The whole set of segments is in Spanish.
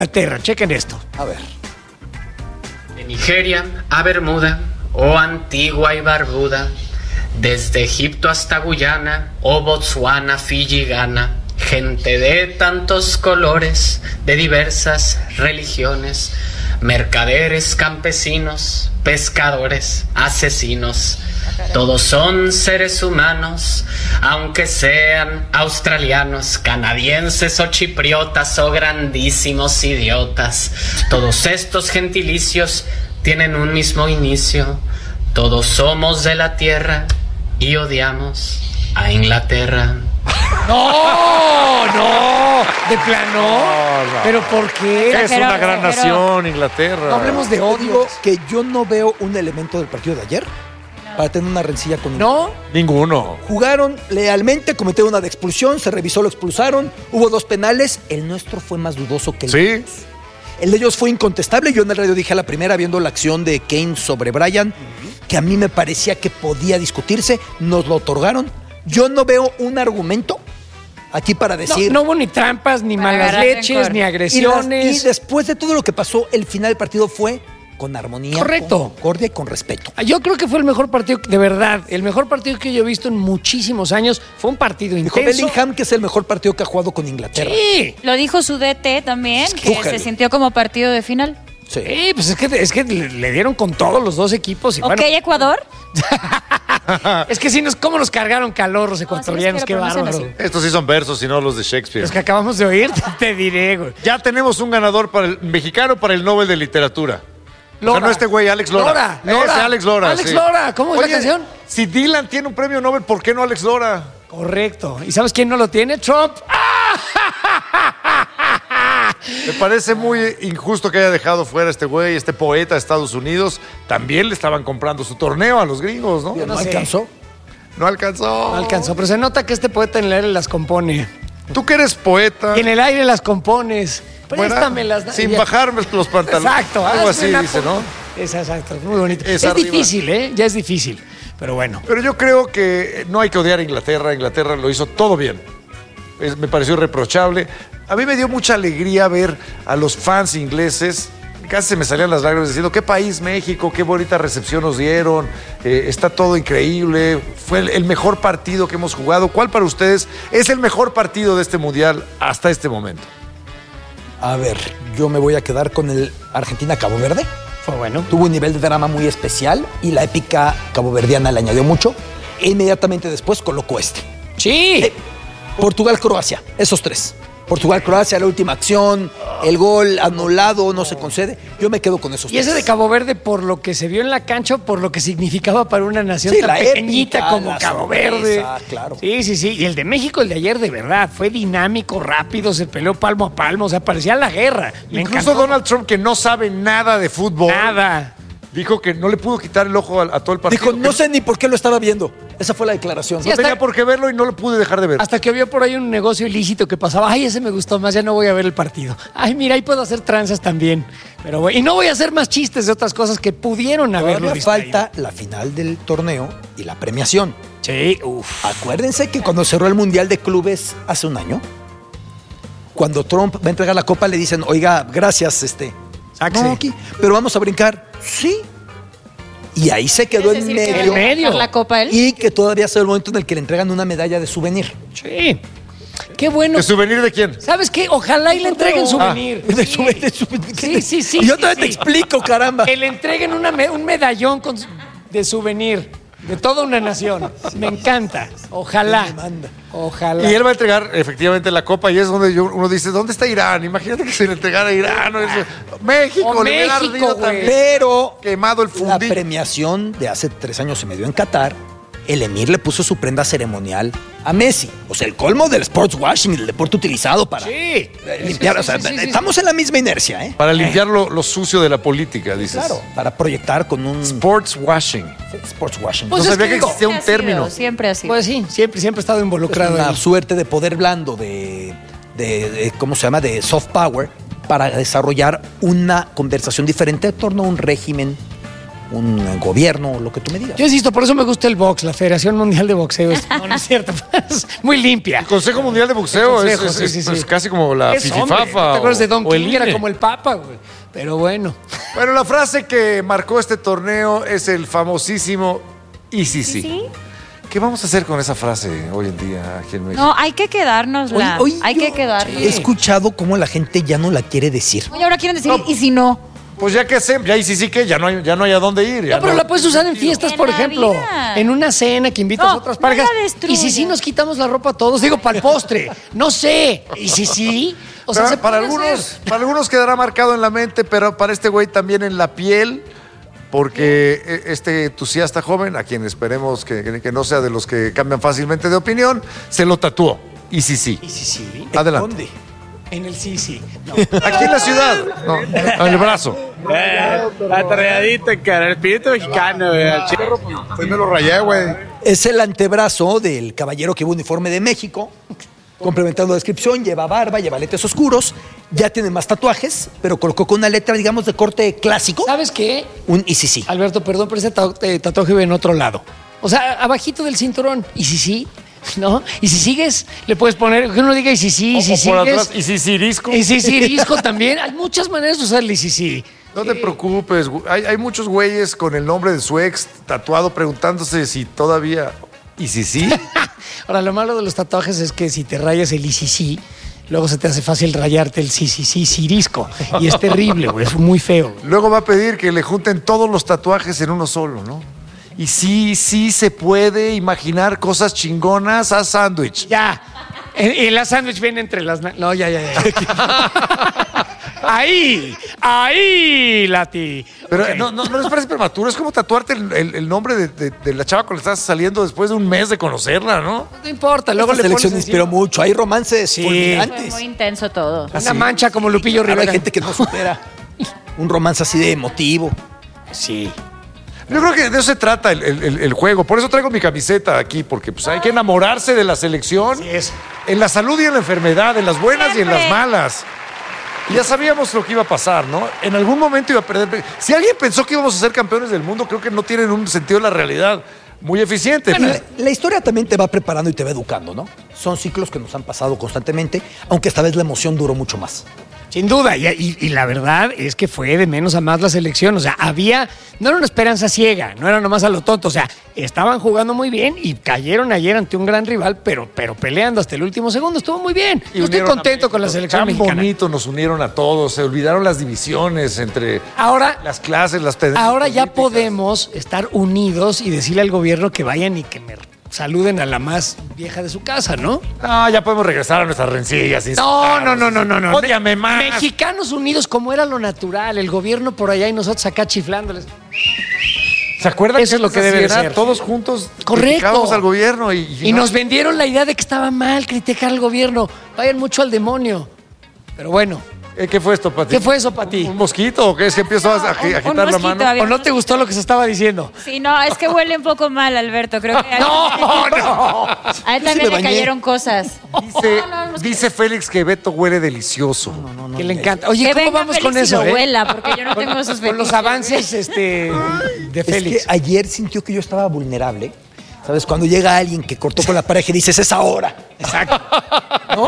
Inglaterra, chequen esto. A ver. De Nigeria a Bermuda, o Antigua y Barbuda, desde Egipto hasta Guyana, o Botsuana, Fiji, Ghana, gente de tantos colores, de diversas religiones, mercaderes, campesinos, pescadores, asesinos, todos son seres humanos, aunque sean australianos, canadienses o chipriotas o grandísimos idiotas. Todos estos gentilicios tienen un mismo inicio. Todos somos de la tierra y odiamos a Inglaterra. No, de plano. No. ¿Pero por qué? Es una gran nación, Inglaterra. No hablemos de Yo odio. digo que yo no veo un elemento del partido de ayer para tener una rencilla con ¿No? Ninguno. Jugaron lealmente, cometieron una de expulsión, se revisó, lo expulsaron, hubo 2 penales, el nuestro fue más dudoso que el de Sí. ellos. El de ellos fue incontestable, yo en el radio dije a la primera, viendo la acción de Kane sobre Bryan, que a mí me parecía que podía discutirse, nos lo otorgaron. Yo no veo un argumento aquí para decir... No hubo ni trampas, ni Para malas agarrar leches, rencor. ni y agresiones. después de todo lo que pasó, el final del partido fue con armonía, Correcto. con concordia y con respeto. Yo creo que fue el mejor partido, de verdad, el mejor partido que yo he visto en muchísimos años. Fue un partido Dijo intenso. Bellingham que es el mejor partido que ha jugado con Inglaterra. Sí. Lo dijo su DT también, que Tuchel. se sintió como partido de final. Sí. Sí, pues es que le dieron con todos los dos equipos. Y Ok, bueno, Ecuador. es que sí, cómo nos cargaron calor los ecuatorianos, sí, qué pero no sean bárbaro. así. Estos sí son versos y no los de Shakespeare. Los que acabamos de oír, te diré, güey. Ya tenemos un ganador para el mexicano para el Nobel de Literatura. Lora. Ganó este güey, Alex Lora. Lora. Ese, Alex Lora. Alex sí. Lora, ¿cómo es la Oye, canción? Si Dylan tiene un premio Nobel, ¿por qué no Alex Lora? Correcto. ¿Y sabes quién no lo tiene? Trump. Me parece muy injusto que haya dejado fuera este güey, este poeta de Estados Unidos. También le estaban comprando su torneo a los gringos, ¿no? No sé. alcanzó. No alcanzó. No alcanzó, pero se nota que este poeta en el aire las compone. Tú que eres poeta. Y en el aire las compones. Bueno, Préstamelas. sin bajarme los pantalones. Exacto. Algo hazme así una dice, ¿no? Es exacto, muy bonito. Es Es arriba. difícil, ¿eh? Ya es difícil. Pero bueno. Pero yo creo que no hay que odiar a Inglaterra. Inglaterra lo hizo todo bien. Me pareció irreprochable. A mí me dio mucha alegría ver a los fans ingleses. Casi se me salían las lágrimas diciendo, qué país México, qué bonita recepción nos dieron, está todo increíble, fue el mejor partido que hemos jugado. ¿Cuál para ustedes es el mejor partido de este mundial hasta este momento? A ver, yo me voy a quedar con el Argentina-Cabo Verde. Fue bueno. Tuvo un nivel de drama muy especial y la épica caboverdiana le añadió mucho. E inmediatamente después colocó este. Sí. Portugal-Croacia, esos 3. Portugal-Croacia, la última acción, el gol anulado, no se concede. Yo me quedo con esos Y ese 3. de Cabo Verde, por lo que se vio en la cancha, por lo que significaba para una nación Sí, tan la pequeñita épica, como la Cabo sorpresa, Verde. claro. Sí. Y el de México, el de ayer, de verdad, fue dinámico, rápido, se peleó palmo a palmo, o sea, parecía la guerra. Me Incluso encantó. Donald Trump, que no sabe nada de fútbol, Nada. dijo que no le pudo quitar el ojo a todo el partido. Dijo, no que sé ni por qué lo estaba viendo. Esa fue la declaración. Sí, no hasta- tenía por qué verlo y no lo pude dejar de ver. Hasta que vio por ahí un negocio ilícito que pasaba. Ay, ese me gustó más, ya no voy a ver el partido. Ay, mira, ahí puedo hacer tranzas también. Pero bueno, y no voy a hacer más chistes de otras cosas que pudieron haberlo Todavía distraído. falta la final del torneo y la premiación. Sí, uff. Acuérdense que cuando cerró el Mundial de Clubes hace un año, cuando Trump va a entregar la copa, le dicen, oiga, gracias, Sáquese. no, aquí, pero vamos a brincar. Sí. Y ahí se quedó ¿Quieres en decir que medio. va a ganar la copa él? Y que todavía es el momento en el que le entregan una medalla de souvenir. Sí. Qué bueno. ¿El souvenir de quién? ¿Sabes qué? Ojalá y le entreguen souvenir. De Sí. souvenir. Sí. Y yo todavía te explico, caramba. Que le entreguen un medallón de souvenir de toda una nación. Me encanta. Ojalá. Me manda. Ojalá. Y él va a entregar efectivamente la copa y es donde uno dice, ¿dónde está Irán? Imagínate que se le entregara a Irán. México, O le hubiera México, ardido güey. también. Pero Quemado el la fundillo. premiación de hace 3 años se me dio en Qatar. El emir le puso su prenda ceremonial a Messi. O sea, el colmo del sports washing, el deporte utilizado para Sí. limpiar. O sea, Sí. estamos en la misma inercia, ¿eh? Para limpiar lo sucio de la política, dices. Claro, para proyectar con un Sports washing. sports washing. Pues no es sabía que que existía un Siempre ha sido, término. Siempre así. Pues sí, siempre he estado Es involucrado una ahí. suerte de poder blando, de ¿cómo se llama? De soft power para desarrollar una conversación diferente en torno a un régimen un gobierno, lo que tú me digas. Yo insisto, por eso me gusta el box, la Federación Mundial de Boxeo. No es cierto. Es muy limpia. El Consejo Mundial de Boxeo El Consejo, es sí. pues, casi como la Es hombre. Fififafa. ¿Te acuerdas de Don o el King? Era INE. como el Papa, güey. Pero bueno. Bueno, la frase que marcó este torneo es el famosísimo y sí. ¿Qué vamos a hacer con esa frase hoy en día aquí en México? No, hay que quedárnosla. Hay que quedarnos. He escuchado cómo la gente ya no la quiere decir. Oye, ahora quieren decir, ¿y si no? Pues ya que hacemos, ya y sí que ya no hay a dónde ir. Ya No, pero la puedes usar en fiestas, En por la ejemplo. vida. En una cena que invitas a No, otras no parejas. la destruyas. Y si sí nos quitamos la ropa todos, digo, para el postre. No sé. Y si sí. O sea, Pero se para puede hacer. algunos quedará marcado en la mente, pero para este güey también en la piel, porque este entusiasta joven, a quien esperemos que no sea de los que cambian fácilmente de opinión, se lo tatuó. Y sí. Y si sí. Adelante. ¿Dónde? En el sí. No. Aquí en la ciudad, no, en el brazo. Atarreadito, cara, el espíritu mexicano, güey. Pues me lo rayé, güey. Es el antebrazo del caballero que iba uniforme de México. Complementando la descripción, lleva barba, lleva lentes oscuros, ya tiene más tatuajes, pero colocó con una letra, digamos, de corte clásico, ¿Sabes qué? un y sí. Alberto, perdón, pero ese tatuaje vive en otro lado. O sea, abajito del cinturón. ¿Y si sí? ¿No? Y si sigues, le puedes poner, que uno diga y si sí, y si O por sigues. atrás, y si disco. Y si disco también. Hay muchas maneras de usar el y si sí. No te preocupes, hay muchos güeyes con el nombre de su ex tatuado preguntándose si todavía. ¿Y si sí? Ahora, lo malo de los tatuajes es que si te rayas el y si sí, luego se te hace fácil rayarte el cirisco. Y es terrible, güey, es muy feo. Luego va a pedir que le junten todos los tatuajes en uno solo, ¿no? Y sí se puede imaginar cosas chingonas a sándwich. Ya. Y la sándwich viene entre las... No, ya. Ahí, Lati. Pero Ok. no les parece prematuro, es como tatuarte el nombre de la chava con la que estás saliendo después de un mes de conocerla, ¿no? No importa, luego La le selección pones inspiró encima mucho. Hay romances Fue fulminantes. muy intenso todo. una mancha como Lupillo Ahora hay Rivera. gente que no supera un romance así de emotivo. Sí. Yo creo que de eso se trata el juego. Por eso traigo mi camiseta aquí, porque pues, hay que enamorarse de la selección. Así es. En la salud y en la enfermedad, en las buenas y en Siempre. las malas. Y ya sabíamos lo que iba a pasar, ¿no? En algún momento iba a perder. Si alguien pensó que íbamos a ser campeones del mundo, creo que no tienen un sentido de la realidad muy eficiente. La historia también te va preparando y te va educando, ¿no? Son ciclos que nos han pasado constantemente, aunque esta vez la emoción duró mucho más. Sin duda, y la verdad es que fue de menos a más la selección. O sea, no era una esperanza ciega, no era nomás a lo tonto. O sea, estaban jugando muy bien y cayeron ayer ante un gran rival, pero peleando hasta el último segundo. Estuvo muy bien. Yo estoy unieron a contento con la México. selección Tan mexicana. bonito, nos unieron a todos, se olvidaron las divisiones entre Ahora, las clases, las ahora ya políticas. podemos estar unidos y decirle al gobierno que vayan y que me saluden a la más vieja de su casa, ¿no? No, ya podemos regresar a nuestras rencillas. No. Ódiame más. Mexicanos unidos como era lo natural, el gobierno por allá y nosotros acá chiflándoles. ¿Se acuerdan? Eso es lo que debe de era? ser. Todos juntos Correcto. criticábamos al gobierno Y nos vendieron la idea de que estaba mal criticar al gobierno. Vayan mucho al demonio. Pero bueno, ¿Qué fue esto para ti? ¿qué fue eso para ti? ¿Un mosquito o qué? Es que empiezo a agitar un la mosquito, mano. había- ¿O no te gustó lo que se estaba diciendo? Sí, no, es que huele un poco mal, Alberto. Creo que No. a él Yo sí también me le bañé. cayeron cosas. Dice Félix que Beto huele delicioso. Que le encanta. Oye, Que ¿cómo venga vamos Félix con y eso? lo huela, porque yo no tengo esos Con los fetiches. avances de Félix. Es que ayer sintió que yo estaba vulnerable. ¿Sabes? Cuando llega alguien que cortó con la pareja y dices, es ahora. Exacto. ¿No?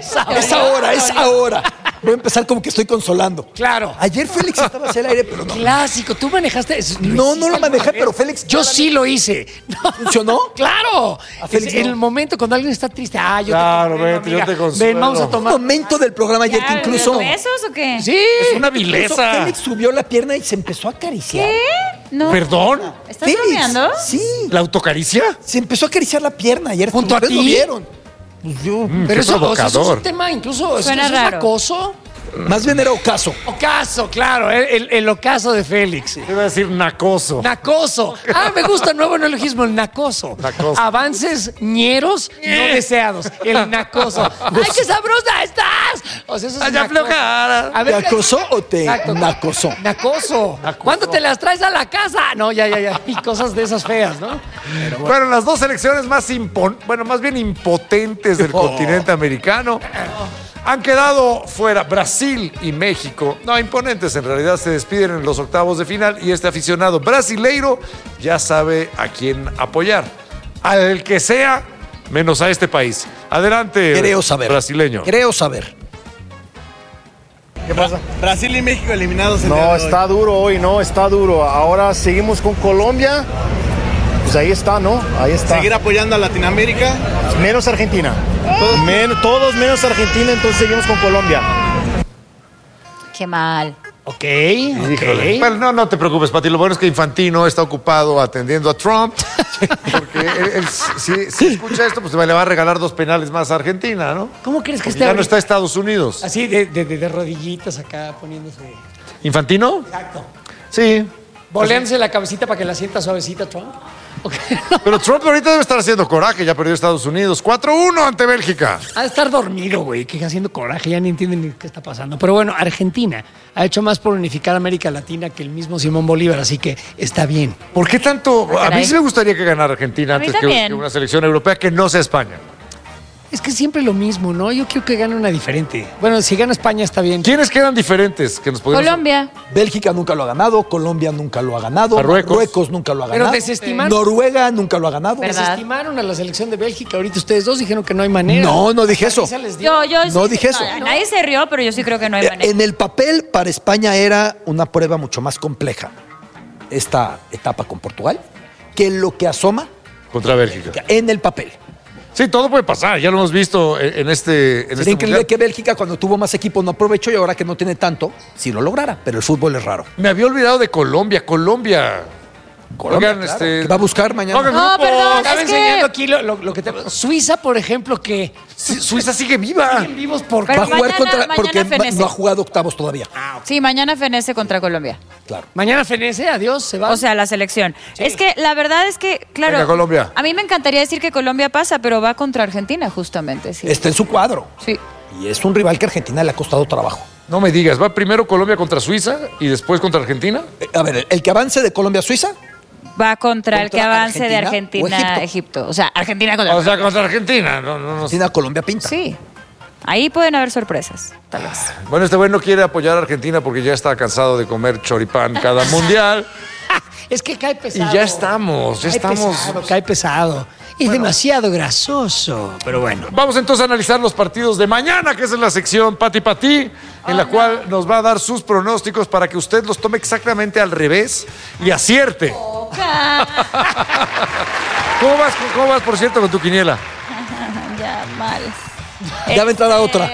Es ahora. Voy a empezar como que estoy consolando. Claro. Ayer Félix estaba hacia el aire, pero no. Clásico. ¿Tú manejaste eso? No lo hiciste manejé, alguna vez? pero Félix. Yo sí lo hice. No. ¿Funcionó? claro. A Félix En no. el momento cuando alguien está triste. Yo Claro, te comprendo, vete, yo amiga. te consuelo. Ven, vamos a Un tomar. momento del programa ayer que ¿Ya, incluso. ¿Besos o qué? Sí. Es una incluso vileza. Félix subió la pierna y se empezó a acariciar. ¿Qué? No. ¿Perdón? ¿Estás Félix, bromeando? Sí. ¿La autocaricia? Se empezó a acariciar la pierna ayer. ¿Junto a ¿Ustedes ti? lo vieron? Pues yo. Pero Qué eso, o sea, eso es provocador. un tema incluso. Suena ¿eso es raro. acoso? Más bien era ocaso. Ocaso, claro. El ocaso de Félix. Iba a decir nacoso. Nacoso. Me gusta el nuevo neologismo, el nacoso. Nacoso. Avances ñeros no deseados. El nacoso. ¡Ay, qué sabrosa estás! O sea, eso es Ay, ya nacoso. aflojara. A ¿Te ver, acosó o te Exacto. nacosó? Nacoso. ¿Cuándo te las traes a la casa? No, ya. Y cosas de esas feas, ¿no? Bueno, las dos selecciones más bien impotentes del continente americano Han quedado fuera Brasil y México. No, imponentes en realidad, se despiden en los octavos de final y este aficionado brasileiro ya sabe a quién apoyar. Al que sea, menos a este país. Adelante, Creo saber. brasileño. Creo saber. ¿Qué pasa? Brasil y México eliminados. No, está duro hoy, no, está duro. Ahora seguimos con Colombia. Pues ahí está, ¿no? Ahí está. Seguir apoyando a Latinoamérica. Menos Argentina. Todos menos Argentina, entonces seguimos con Colombia. Qué mal. Ok. Bueno, no te preocupes, Pati. Lo bueno es que Infantino está ocupado atendiendo a Trump. Porque él, si escucha esto, pues le va a regalar 2 penales más a Argentina, ¿no? ¿Cómo crees que Porque esté ya no ahorita? está Estados Unidos. Así de rodillitas acá poniéndose. ¿Infantino? Exacto. Sí. Boleándose la cabecita para que la sienta suavecita, Trump. Ok. Pero Trump ahorita debe estar haciendo coraje. Ya perdió Estados Unidos. 4-1 ante Bélgica. Ha de estar dormido, güey, que haciendo coraje, ya ni entienden ni qué está pasando. Pero bueno, Argentina ha hecho más por unificar América Latina que el mismo Simón Bolívar, así que está bien. ¿Por qué tanto? A mí caray. sí me gustaría que ganara Argentina A mí antes también. que una selección europea que no sea España. Es que siempre lo mismo, ¿no? Yo quiero que gane una diferente. Bueno, si gana España está bien. ¿Quiénes quedan diferentes que nos podemos... Colombia. Bélgica nunca lo ha ganado, Colombia nunca lo ha ganado, Marruecos. nunca lo ha Pero ganado. desestimaron. Noruega nunca lo ha ganado. ¿Verdad? Desestimaron a la selección de Bélgica. Ahorita ustedes dos dijeron que no hay manera. No dije eso. Paliza les dio. Yo No sí- dije eso. Nadie se rió, pero yo sí creo que no hay manera. En el papel, para España era una prueba mucho más compleja esta etapa con Portugal que lo que asoma Contra Bélgica. en el papel. Sí, todo puede pasar. Ya lo hemos visto en este Sería increíble mundial. que Bélgica, cuando tuvo más equipo, no aprovechó y ahora que no tiene tanto, sí lo lograra. Pero el fútbol es raro. Me había olvidado de Colombia. Colombia, Oigan, claro, que va a buscar mañana. Hagan No, grupos. perdón, Estaba es enseñando que... aquí lo que te... Suiza, por ejemplo, que Suiza sigue viva. siguen vivos por... Pero Va a jugar mañana porque fenece. no ha jugado octavos todavía. Sí, mañana fenece contra Colombia. Claro. Mañana fenece, adiós, se va. O sea, la selección. Es que la verdad es que, claro, Venga, Colombia. a mí me encantaría decir que Colombia pasa, pero va contra Argentina justamente. Sí. Está en su cuadro. Sí. Y es un rival que a Argentina le ha costado trabajo. No me digas, ¿va primero Colombia contra Suiza y después contra Argentina? A ver, el que avance de Colombia a Suiza, Va contra el que ¿Contra avance de Argentina Argentina o a Egipto. O sea, Argentina contra O sea, contra Argentina. No. Argentina, Colombia pinta. Sí. Ahí pueden haber sorpresas, tal vez. Bueno, este güey no quiere apoyar a Argentina porque ya está cansado de comer choripán cada mundial. Es que cae Y pesado. ya estamos. Cae pesado. Es demasiado grasoso. Pero bueno. Vamos entonces a analizar los partidos de mañana, que es en la sección Pati Pati, en la cual nos va a dar sus pronósticos para que usted los tome exactamente al revés y acierte. ¿Cómo vas, por cierto, con tu quiniela? Ya, mal. Ya va a entrar a otra.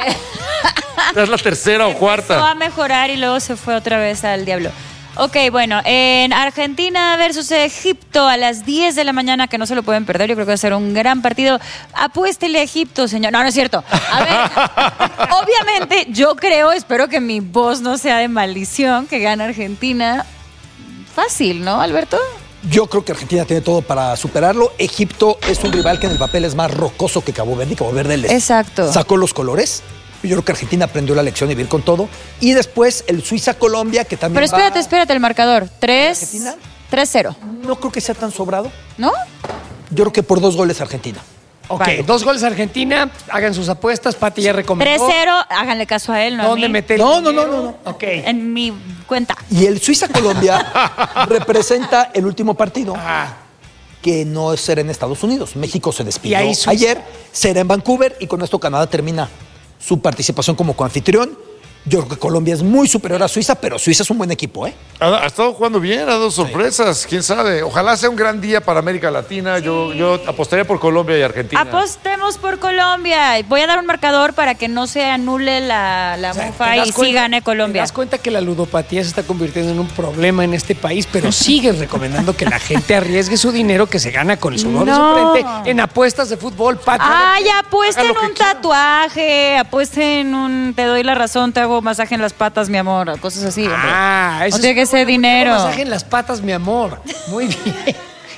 Es la tercera o Empezó a cuarta. mejorar y luego se fue otra vez al diablo. Ok, bueno, en Argentina versus Egipto a las 10 de la mañana, que no se lo pueden perder, yo creo que va a ser un gran partido. Apuéstele a Egipto, señor. No, no es cierto. A ver, obviamente yo creo, espero que mi voz no sea de maldición, que gane Argentina. Fácil, ¿no, Alberto? Yo creo que Argentina tiene todo para superarlo. Egipto es un rival que en el papel es más rocoso que Cabo Verde. Y Cabo Verde les Exacto. sacó los colores. Yo creo que Argentina aprendió la lección de vivir con todo. Y después el Suiza-Colombia, que también Pero espérate, el marcador. ¿Argentina? 3-0, No creo que sea tan sobrado. ¿no? Yo creo que por 2 goles Argentina. Ok, Vale. 2 goles a Argentina. Hagan sus apuestas. Pati ya recomendó. 3-0, háganle caso a él, ¿no? a ¿Dónde mí. meter el No. dinero? Ok. En mi cuenta. Y el Suiza-Colombia representa el último partido Ah, que no será en Estados Unidos. México se despidió Y ahí Suiza. ayer, será en Vancouver y con esto Canadá termina su participación como coanfitrión. Yo creo que Colombia es muy superior a Suiza, pero Suiza es un buen equipo, ¿eh? Ha estado jugando bien, ha dado sorpresas, quién sabe. Ojalá sea un gran día para América Latina. Yo apostaría por Colombia y Argentina. Apostemos por Colombia. Voy a dar un marcador para que no se anule la o sea, mufa ¿te das y sí cuenta- gane Te Colombia. das cuenta que la ludopatía se está convirtiendo en un problema en este país, pero sigues recomendando que la gente arriesgue su dinero que se gana con el sudor de su No. frente en apuestas de fútbol, Pati. Ay, apuesten Haga lo que un quiera. tatuaje, apuesten un te doy la razón, te hago masaje en las patas, mi amor, cosas así. hombre. Eso No tiene que ser bueno, dinero. Un masaje en las patas, mi amor. Muy bien.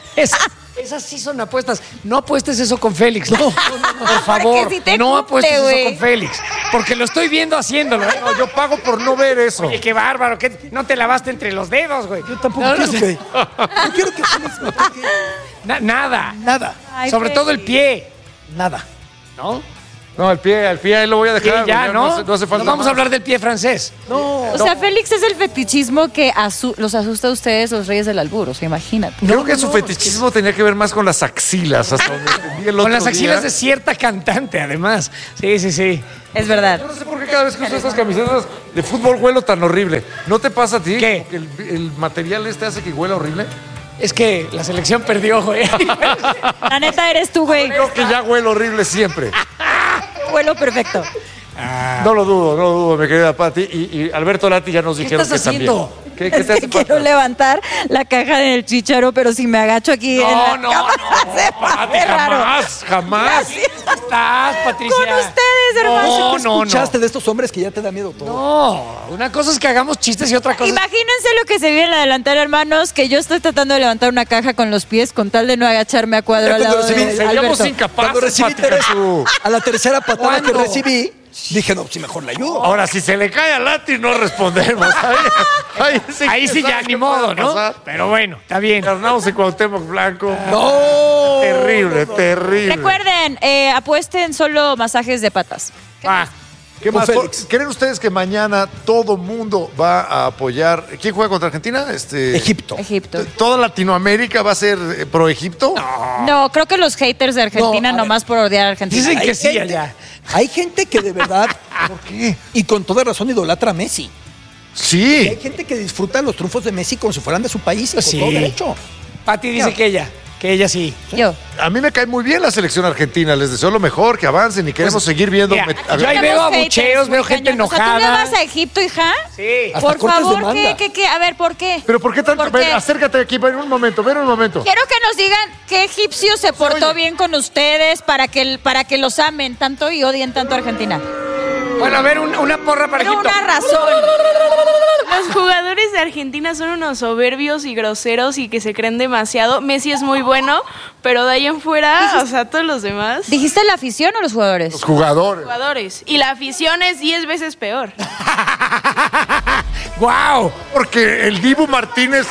Esas sí son apuestas. No apuestes eso con Félix. No, por favor. Porque sí te no cumple, apuestes güey. eso con Félix. Porque lo estoy viendo haciéndolo. ¿eh? No, yo pago por no ver eso. Oye, qué bárbaro. ¿Qué? No te lavaste entre los dedos, güey. Yo tampoco No, quiero no, que... No quiero que Félix me toque nada. nada. Ay, Sobre todo el Félix. pie. Nada. ¿No? No, el pie ahí lo voy a dejar. Sí, ya, ¿no? No hace falta. No vamos más. a hablar del pie francés. No. O sea, Félix es el fetichismo que los asusta a ustedes, los reyes del albur. O sea, imagínate. Creo que su fetichismo tenía que ver más con las axilas, hasta donde entendí el Con otro las axilas día. de cierta cantante, además. Sí, sí, sí. Es verdad. Yo no sé por qué cada vez que uso estas camisetas de fútbol huelo tan horrible. ¿No te pasa a ti? ¿Qué? Que el material hace que huela horrible. Es que la selección perdió, güey. La neta eres tú, güey. Creo que ya huelo horrible siempre. Vuelo perfecto. No lo dudo, mi querida Pati. Y Alberto Lati ya nos dijeron estás que haciendo? también. ¿Qué te Es que hace quiero falta? levantar la caja del chícharo, pero si me agacho aquí en la cama, se va a Pati, ver raro. jamás. ¿Cómo estás, Patricia? Con ustedes, hermano. No, ¿Escuchaste de estos hombres que ya te da miedo todo? No, una cosa es que hagamos chistes y otra cosa es... Imagínense lo que se vive en la delantera, hermanos, que yo estoy tratando de levantar una caja con los pies con tal de no agacharme a cuadro al lado de Seríamos Alberto. incapaces, Cuando recibí Pati Cantú. a la tercera patada que ¿Cuándo? recibí, dije, no, si mejor la ayudo. Ahora, si se le cae a Lati, no respondemos. Ahí sí ya, ni modo, ¿no? Pero bueno, está bien. Carnaos y Cuauhtémoc Blanco. No. Terrible. Recuerden, apuesten solo masajes de patas. ¿Qué Con más? Félix. ¿Creen ustedes que mañana todo mundo va a apoyar? ¿Quién juega contra Argentina? Egipto. Egipto. ¿Toda Latinoamérica va a ser pro Egipto? No, creo que los haters de Argentina No, a nomás por odiar a Argentina. Dicen que Hay sí gente- allá. Hay gente que de verdad, ¿Por qué? y con toda razón, idolatra a Messi. Y Sí. hay gente que disfruta los triunfos de Messi como si fueran de su país y con Sí. todo derecho. Pati dice que ella sí. Yo. A mí me cae muy bien la selección argentina. Les deseo lo mejor, que avancen y queremos seguir viendo. mira, A ver, yo ahí veo Tenemos abucheos, haters, veo muy gente cañón. O sea, ¿tú le enojada. vas a Egipto, hija? Sí. Hasta Por cortes de favor, manda. ¿qué? A ver, ¿por qué? Pero ¿por qué tanto? ¿Por qué? Ven, acércate aquí, ven un momento. Quiero que nos digan qué egipcio se portó bien con ustedes para que los amen tanto y odien tanto a Argentina. Bueno, a ver, una porra para Pero Egipto. una razón. Los jugadores de Argentina son unos soberbios y groseros y que se creen demasiado. Messi es muy bueno, pero de ahí en fuera, o sea, todos los demás ¿Dijiste la afición o los jugadores? Los jugadores. jugadores. Y la afición es 10 veces peor. ¡Guau! Porque el Dibu Martínez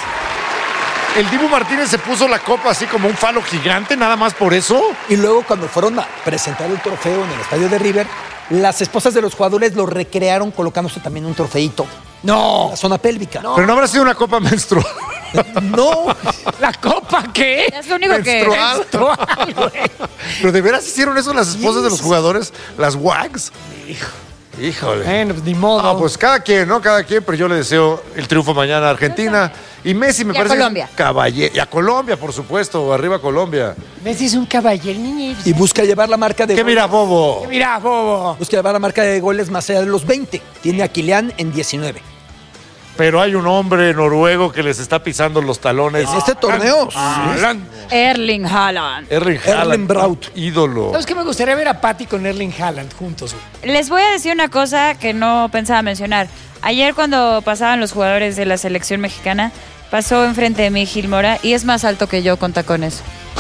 se puso la copa así como un falo gigante, nada más por eso. Y luego cuando fueron a presentar el trofeo en el estadio de River, las esposas de los jugadores lo recrearon colocándose también un trofeito en No. la zona pélvica. Pero no habrá sido una copa menstrual. No. ¿La copa qué? Es lo único que... Menstrual, güey. Pero de veras hicieron eso las esposas de los jugadores, las WAGs. Híjole. Bueno, pues ni modo. Ah, pues cada quien, ¿no? Cada quien, pero yo le deseo el triunfo mañana a Argentina. Y Messi me Y a parece. Colombia. Caballero. Y a Colombia, por supuesto. Arriba Colombia. Messi es un caballero, niño. Y busca llevar la marca de ¿Qué mira, bobo? Mira, bobo. busca llevar la marca de goles más allá de los 20. Tiene a Kylian en 19. Pero hay un hombre noruego que les está pisando los talones. En este torneo, Erling Haaland. Erling Haaland. Erling Braut. Ídolo. ¿Sabes qué? Me gustaría ver a Pati con Erling Haaland juntos, güey. Les voy a decir una cosa que no pensaba mencionar. Ayer cuando pasaban los jugadores de la selección mexicana, pasó enfrente de mí Gil Mora y es más alto que yo con tacones.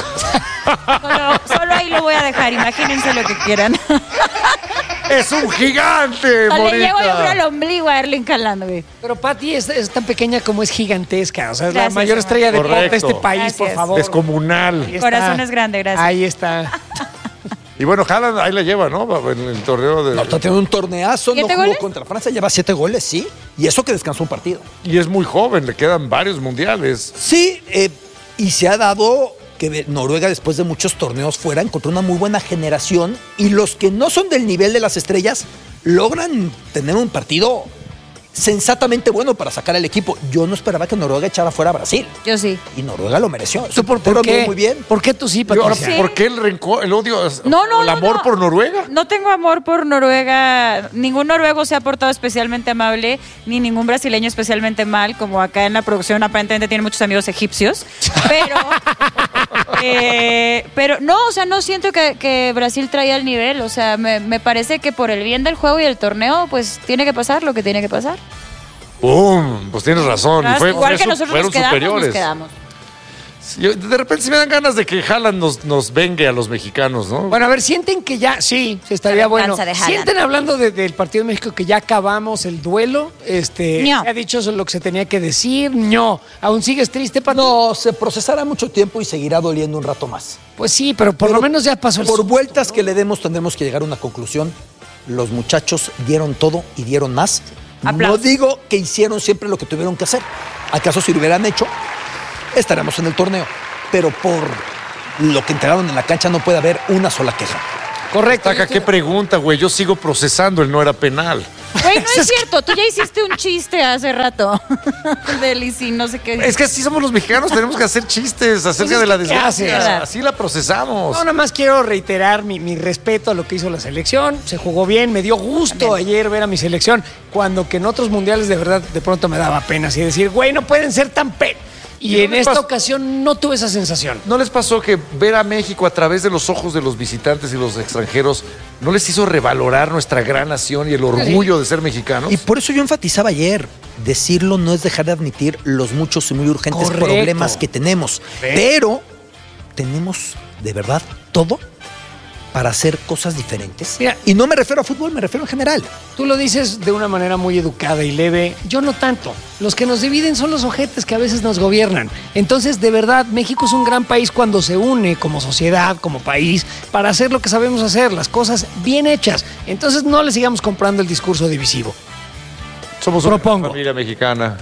Solo ahí lo voy a dejar, imagínense lo que quieran. ¡Es un gigante, Le llego yo creo Morita! al ombligo a Erling Haaland, güey. Pero Pati es tan pequeña como es gigantesca. O sea, es la Gracias, mayor estrella de pop de Correcto. este país, por Gracias. favor. Descomunal. Ahí está. Corazón es grande, gracias. Ahí está. Y bueno, Haaland ahí la lleva, ¿no? En el torneo de... No, está teniendo un torneazo, no 7 jugó goles? contra Francia, lleva 7 goles, sí. Y eso que descansó un partido. Y es muy joven, le quedan varios mundiales. Sí, y se ha dado que Noruega, después de muchos torneos fuera, encontró una muy buena generación y los que no son del nivel de las estrellas logran tener un partido sensatamente bueno para sacar al equipo. Yo no esperaba que Noruega echara fuera a Brasil Yo sí. y Noruega lo mereció. ¿Tú por Pero qué? anduvo muy bien. ¿Por qué tú sí, Y ahora, Patricia? ¿por qué el rencor, el odio, No, el amor no. por Noruega? No tengo amor por Noruega. Ningún noruego se ha portado especialmente amable, ni ningún brasileño especialmente mal, como acá en la producción aparentemente tienen muchos amigos egipcios. Pero no, o sea, no siento que Brasil traía el nivel. O sea, me parece que por el bien del juego y el torneo, pues tiene que pasar lo que tiene que pasar. ¡Pum! Pues tienes razón. Y Igual que nosotros fueron nos quedamos, superiores. nos quedamos. De repente sí me dan ganas de que Haaland nos vengue a los mexicanos, ¿no? Bueno, a ver, sienten que ya, sí, estaría La bueno. venganza de Haaland. Sienten hablando del partido de México que ya acabamos el duelo. No. ¿Se ha dicho eso lo que se tenía que decir? No. ¿Aún sigues triste, Pati? No, se procesará mucho tiempo y seguirá doliendo un rato más. Pues sí, pero por lo menos ya pasó el Por susto, vueltas ¿no? que le demos, tendremos que llegar a una conclusión. Los muchachos dieron todo y dieron más. Aplausos. No digo que hicieron siempre lo que tuvieron que hacer. ¿Acaso si lo hubieran hecho, estaríamos en el torneo? Pero por lo que entregaron en la cancha no puede haber una sola queja. Correcto. Taca, qué pregunta, güey. Yo sigo procesando el no era penal. Güey, no es cierto. Tú ya hiciste un chiste hace rato. Del y sí, no sé qué. Es que así somos los mexicanos, tenemos que hacer chistes acerca de la ¿qué haces? desgracia. Así la procesamos. No, nada más quiero reiterar mi respeto a lo que hizo la selección. Se jugó bien, me dio gusto ayer ver a mi selección, cuando que en otros mundiales de verdad de pronto me daba pena así decir, güey, no pueden ser tan Y en esta ocasión no tuve esa sensación. ¿No les pasó que ver a México a través de los ojos de los visitantes y los extranjeros no les hizo revalorar nuestra gran nación y el orgullo de ser mexicanos? Y por eso yo enfatizaba ayer, decirlo no es dejar de admitir los muchos y muy urgentes Correcto. problemas que tenemos. Pero tenemos de verdad todo para hacer cosas diferentes. Mira. Y no me refiero a fútbol, me refiero en general. Tú lo dices de una manera muy educada y leve. Yo no tanto. Los que nos dividen son los ojetes que a veces nos gobiernan. Entonces, de verdad, México es un gran país cuando se une como sociedad, como país, para hacer lo que sabemos hacer, las cosas bien hechas. Entonces, no le sigamos comprando el discurso divisivo. Somos Propongo. una familia mexicana.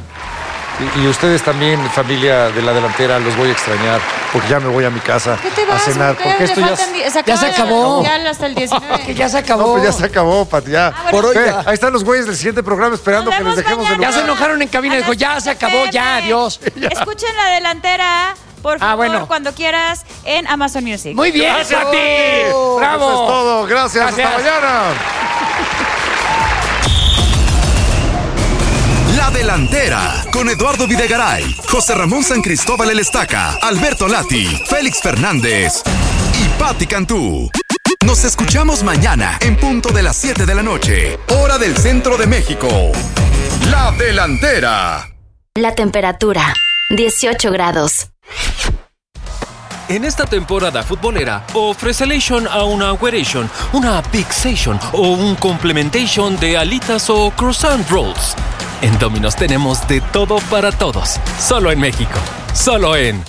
Y ustedes también, familia de la delantera, los voy a extrañar porque ya me voy a mi casa ¿Qué te a vas? cenar. ¿Qué? Porque Le esto ya, faltan ya se acabó. Ya hasta el 19. Que ya se acabó. no, pues ya se acabó, Pati, ya. Ah, bueno. Por hoy Ve, ya. ahí están los güeyes del siguiente programa esperando Nos que les vemos dejemos el mañana. Ya se lugar. enojaron en cabina y dijo, ya se acabó, ya, adiós. Escuchen La Delantera, por favor, bueno. cuando quieras, en Amazon Music. Muy bien, Gracias. Pati. Bravo. Eso es todo. Gracias. Gracias. Hasta mañana. La Delantera, con Eduardo Videgaray, José Ramón San Cristóbal El Estaca, Alberto Lati, Félix Fernández y Pati Cantú. Nos escuchamos mañana en punto de las 7 de la noche, hora del centro de México. La Delantera. La temperatura, 18 grados. En esta temporada futbolera, ofrecelation a una weration, una fixation o un complementation de alitas o croissant rolls. En Domino's tenemos de todo para todos. Solo en México. Solo en...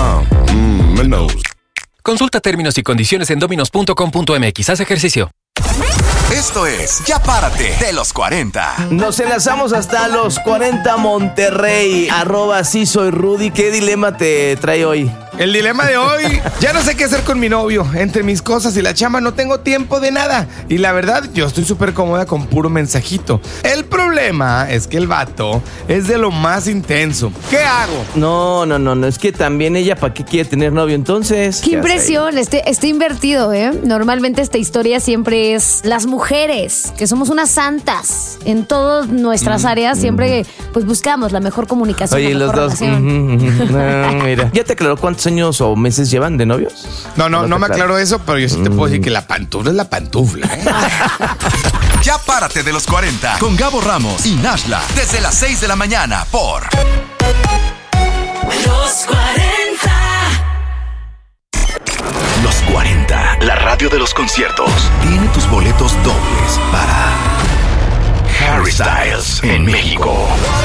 Consulta términos y condiciones en dominos.com.mx. Haz ejercicio. Esto es Ya Párate de los 40. Nos enlazamos hasta los 40 Monterrey. @sí soy Rudy. ¿Qué dilema te trae hoy? El dilema de hoy, ya no sé qué hacer con mi novio. Entre mis cosas y la chamba no tengo tiempo de nada. Y la verdad, yo estoy súper cómoda con puro mensajito. El problema es que el vato es de lo más intenso. ¿Qué hago? No, es que también ella, ¿para qué quiere tener novio entonces? Qué impresión, está invertido, ¿eh? Normalmente esta historia siempre es las mujeres, que somos unas santas. En todas nuestras áreas siempre pues buscamos la mejor comunicación. Oye, la los mejor dos. relación. No, mira. ¿Ya te aclaró cuántos años o meses llevan de novios? No te me aclaró. aclaro eso, pero yo sí te puedo decir que la pantufla es la pantufla, ¿eh? Ya Párate de los 40 con Gabo Ramos y Nashla desde las 6 de la mañana por Los 40. Los 40, la radio de los conciertos. Tiene tus boletos dobles para Harry Styles en México.